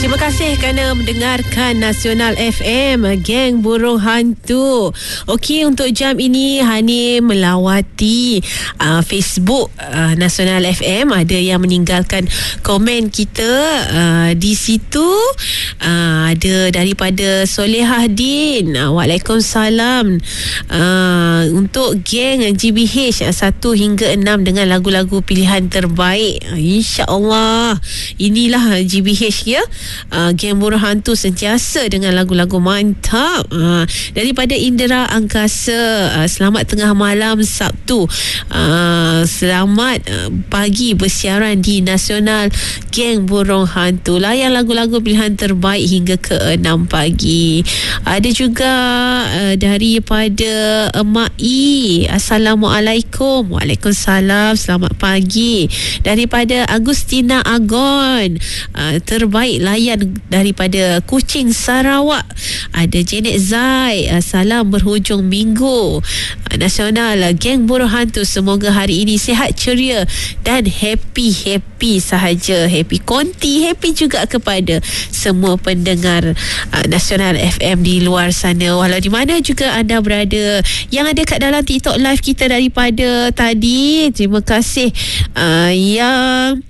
Terima kasih kerana mendengarkan Nasional FM, Geng Burung Hantu. Okey, untuk jam ini Hani melawati Facebook Nasional FM. Ada yang meninggalkan komen kita di situ. Ada daripada Solehah Din. Waalaikumsalam. Untuk geng GBH 1 hingga 6 dengan lagu-lagu pilihan terbaik. InsyaAllah inilah GBH ya. Geng Burung Hantu sentiasa dengan lagu-lagu mantap. Daripada Indra Angkasa, selamat tengah malam Sabtu. Selamat pagi bersiaran di Nasional Geng Burung Hantu. Layan lagu-lagu pilihan terbaik hingga ke 6 pagi. Ada juga daripada Emak I. Assalamualaikum. Waalaikumsalam. Selamat pagi. Daripada Agustina Agon, terbaik layan daripada Kuching, Sarawak. Ada Janet Zai, salam berhujung minggu. Nasional Geng Burung Hantu, semoga hari ini sihat, ceria dan happy sahaja. Happy konti, happy juga kepada semua pendengar Nasional FM di luar sana, walau di mana juga anda berada. Yang ada kat dalam TikTok live kita daripada tadi, terima kasih yang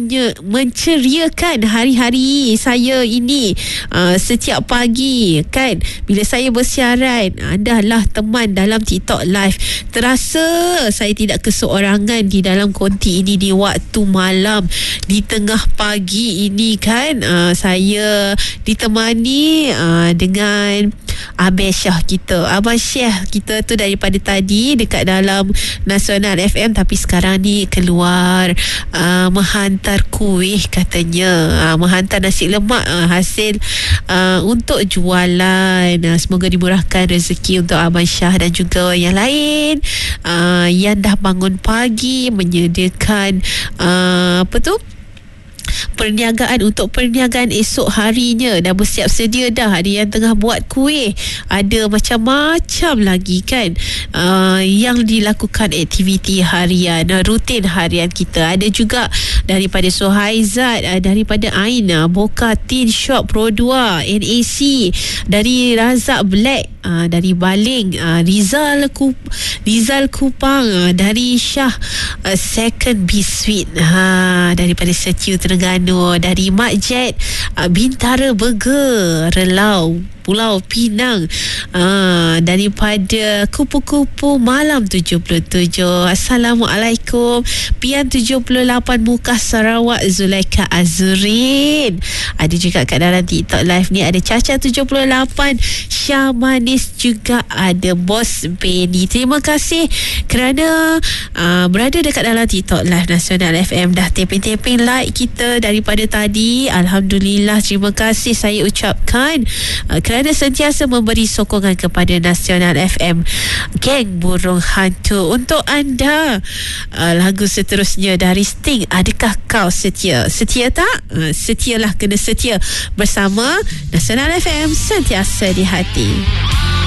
menceriakan hari-hari saya ini. Setiap pagi kan, bila saya bersiaran, anda lah teman dalam TikTok live. Terasa saya tidak keseorangan di dalam konti ini di waktu malam, di tengah pagi ini kan. Saya ditemani dengan Abang Syah kita tu daripada tadi dekat dalam Nasional FM, tapi sekarang ni keluar menghantar kuih katanya, menghantar nasi lemak hasil untuk jualan. Semoga dimurahkan rezeki untuk Abang Syah dan juga yang lain yang dah bangun pagi menyediakan perniagaan esok harinya. Dah bersiap sedia dah. Ada yang tengah buat kuih, ada macam-macam lagi kan yang dilakukan aktiviti harian, rutin harian kita. Ada juga daripada Suhaizat, daripada Aina Boka Tin Shop Pro 2 NAC, dari Razak Black, dari Baling, Rizal Kupang, dari Syah Second B Sweet, daripada Setiu Terengganu, dari Mak Jet Bintara Burger Relau Pulau Pinang, daripada Kupu-Kupu Malam 77. Assalamualaikum. Pian 78 Mukah Sarawak, Zulaika Azurin. Ada juga kat dalam TikTok live ni ada Caca 78, Syah Manis, juga ada Bos Benny. Terima kasih kerana berada dekat dalam TikTok live Nasional FM. Dah taping like kita daripada tadi. Alhamdulillah, terima kasih saya ucapkan kerana sentiasa memberi sokongan kepada Nasional FM, Geng Burung Hantu. Untuk anda, lagu seterusnya dari Sting, Adakah Kau Setia? Setia tak? Setialah, kena setia bersama Nasional FM, sentiasa di hati.